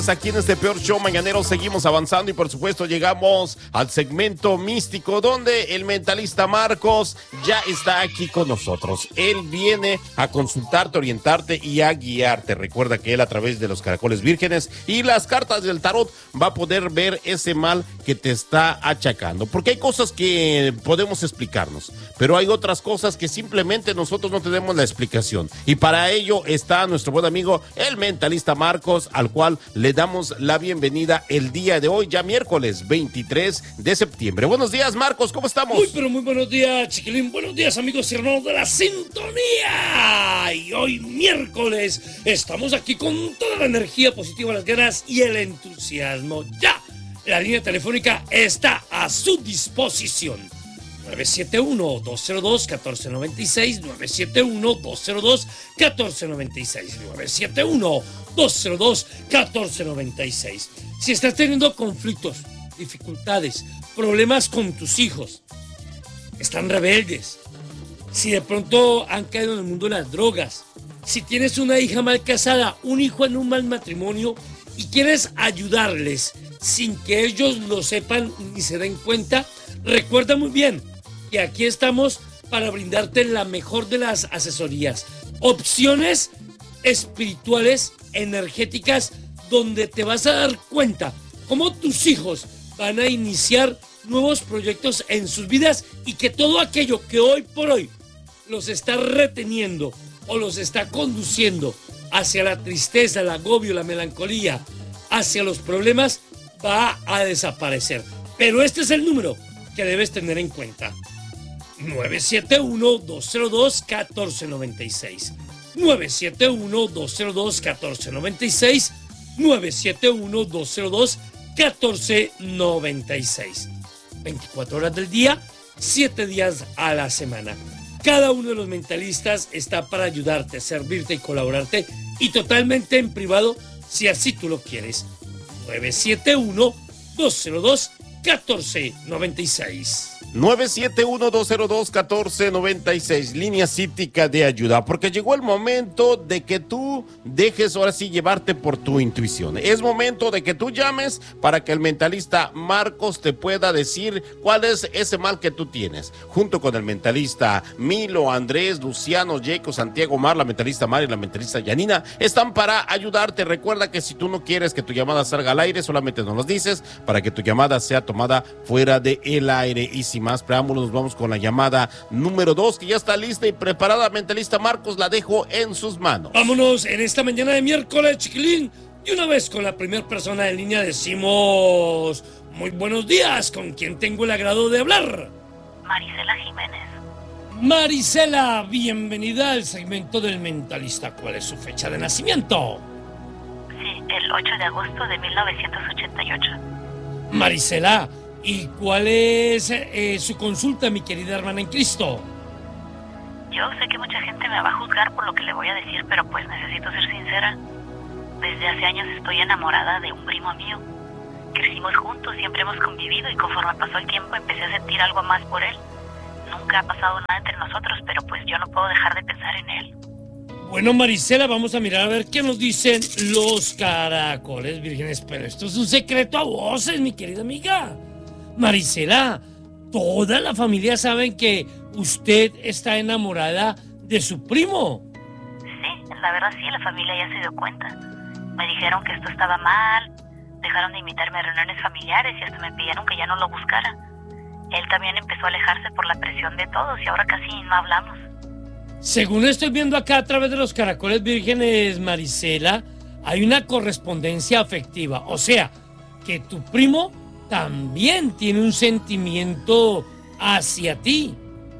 Aquí en este peor show mañanero seguimos avanzando y por supuesto llegamos al segmento místico donde el mentalista Marcos ya está aquí con nosotros. Él viene a consultarte, orientarte y a guiarte. Recuerda que él a través de los caracoles vírgenes y las cartas del tarot va a poder ver ese mal que te está achacando. Porque hay cosas que podemos explicarnos, pero hay otras cosas que simplemente nosotros no tenemos la explicación. Y para ello está nuestro buen amigo el mentalista Marcos, al cual le damos la bienvenida el día de hoy, ya miércoles 23 de septiembre. Buenos días, Marcos, ¿cómo estamos? Muy buenos días, chiquilín. Buenos días, amigos y hermanos de la sintonía. Y hoy, miércoles, estamos aquí con toda la energía positiva, las ganas y el entusiasmo. Ya, la línea telefónica está a su disposición. 971-202-1496, 971-202-1496, 971-202-1496. Si estás teniendo conflictos, dificultades, problemas con tus hijos, están rebeldes, si de pronto han caído en el mundo de las drogas, si tienes una hija mal casada, un hijo en un mal matrimonio y quieres ayudarles sin que ellos lo sepan ni se den cuenta, recuerda muy bien que aquí estamos para brindarte la mejor de las asesorías, opciones espirituales, energéticas, donde te vas a dar cuenta cómo tus hijos van a iniciar nuevos proyectos en sus vidas y que todo aquello que hoy por hoy los está reteniendo o los está conduciendo hacia la tristeza, el agobio, la melancolía, hacia los problemas, va a desaparecer. Pero este es el número que debes tener en cuenta. 971-202-1496, 971-202-1496, 971-202-1496. 24 horas del día, 7 días a la semana. Cada uno de los mentalistas está para ayudarte, servirte y colaborarte, y totalmente en privado si así tú lo quieres. 971-202-1496. 971-202-1496, línea cítica de ayuda, porque llegó el momento de que tú dejes ahora sí llevarte por tu intuición. Es momento de que tú llames para que el mentalista Marcos te pueda decir cuál es ese mal que tú tienes. Junto con el mentalista Milo, Andrés, Luciano, Jacob, Santiago, Mar, la mentalista Mar y la mentalista Yanina están para ayudarte. Recuerda que si tú no quieres que tu llamada salga al aire, solamente nos lo dices para que tu llamada sea tomada fuera del aire. Y sin más preámbulos, nos vamos con la llamada número 2, que ya está lista y preparada. Mentalista Marcos, la dejo en sus manos. Vámonos en esta mañana de miércoles, chiquilín. Y una vez con la primera persona en línea decimos: muy buenos días, ¿con quién tengo el agrado de hablar? Marisela Jiménez. Marisela, bienvenida al segmento del mentalista. ¿Cuál es su fecha de nacimiento? Sí, el 8 de agosto de 1988. Marisela, ¿y cuál es su consulta, mi querida hermana en Cristo? Yo sé que mucha gente me va a juzgar por lo que le voy a decir, pero pues necesito ser sincera. Desde hace años estoy enamorada de un primo mío. Crecimos juntos, siempre hemos convivido y conforme pasó el tiempo empecé a sentir algo más por él. Nunca ha pasado nada entre nosotros, pero pues yo no puedo dejar de pensar en él. Bueno, Marisela, vamos a mirar a ver qué nos dicen los caracoles vírgenes, pero esto es un secreto a voces, mi querida amiga. Marisela, toda la familia sabe que usted está enamorada de su primo. Sí, la verdad sí, la familia ya se dio cuenta. Me dijeron que esto estaba mal, dejaron de invitarme a reuniones familiares y hasta me pidieron que ya no lo buscara. Él también empezó a alejarse por la presión de todos y ahora casi no hablamos. Según estoy viendo acá a través de los caracoles vírgenes, Marisela, hay una correspondencia afectiva. O sea, que tu primo también tiene un sentimiento hacia ti.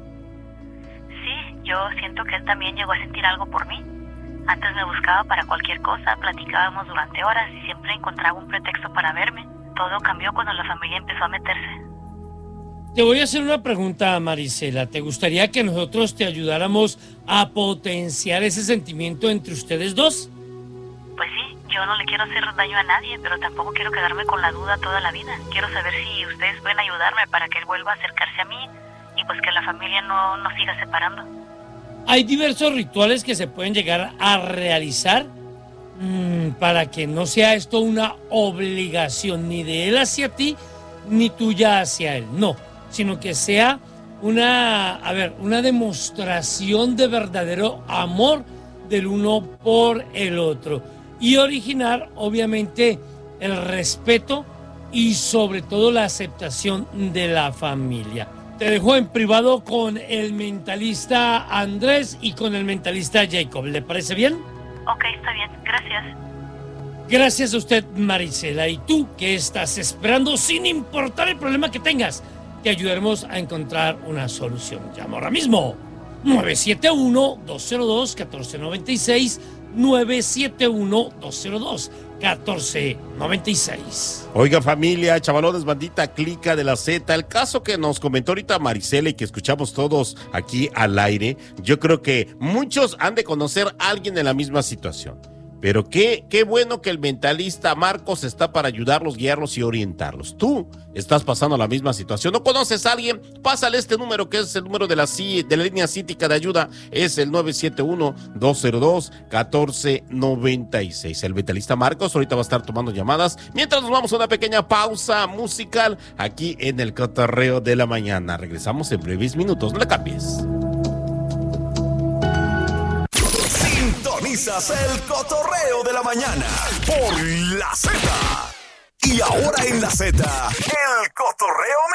Sí, yo siento que él también llegó a sentir algo por mí. Antes me buscaba para cualquier cosa, platicábamos durante horas y siempre encontraba un pretexto para verme. Todo cambió cuando la familia empezó a meterse. Te voy a hacer una pregunta, Marisela. ¿Te gustaría que nosotros te ayudáramos a potenciar ese sentimiento entre ustedes dos? Pues sí, yo no le quiero hacer daño a nadie, pero tampoco quiero quedarme con la duda toda la vida. Quiero saber si ustedes pueden ayudarme para que él vuelva a acercarse a mí y pues que la familia no nos siga separando. Hay diversos rituales que se pueden llegar a realizar. para que no sea esto una obligación ni de él hacia ti, ni tuya hacia él, no, sino que sea una demostración de verdadero amor del uno por el otro y originar, obviamente, el respeto y sobre todo la aceptación de la familia. Te dejo en privado con el mentalista Andrés y con el mentalista Jacob. ¿Le parece bien? Ok, está bien, gracias. Gracias a usted, Marisela. Y tú, que estás esperando, sin importar el problema que tengas, te ayudaremos a encontrar una solución. Llama ahora mismo. 971-202-1496. 971-202-1496. Oiga, familia, chavalones, bandita, clica de la Z. El caso que nos comentó ahorita Marisela y que escuchamos todos aquí al aire, yo creo que muchos han de conocer a alguien en la misma situación. Pero qué bueno que el mentalista Marcos está para ayudarlos, guiarlos y orientarlos. Tú estás pasando la misma situación. ¿No conoces a alguien? Pásale este número, que es el número de la línea cítica de ayuda. Es el 971-202-1496. El mentalista Marcos ahorita va a estar tomando llamadas. Mientras nos vamos a una pequeña pausa musical aquí en el Cotorreo de la Mañana. Regresamos en breves minutos. No le cambies. Sintonizas el Cotorreo de la Mañana por la Z. Y ahora en la Z, el Cotorreo